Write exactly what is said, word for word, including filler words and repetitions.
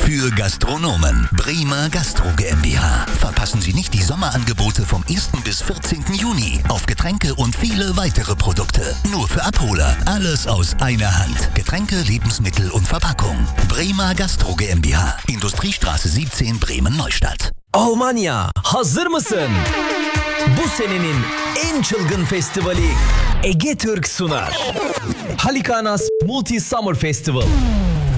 Für Gastronomen. Bremer Gastro GmbH. Verpassen Sie nicht die Sommerangebote vom ersten bis vierzehnten Juni auf Getränke und viele weitere Produkte. Nur für Abholer. Alles aus einer Hand. Getränke, Lebensmittel und Verpackung. Bremer Gastro GmbH. Industriestraße siebzehn, Bremen-Neustadt. Almanya, hazır mısın? Bu senenin en çılgın festivali Ege Türk sunar. Halikanas Multi Summer Festival.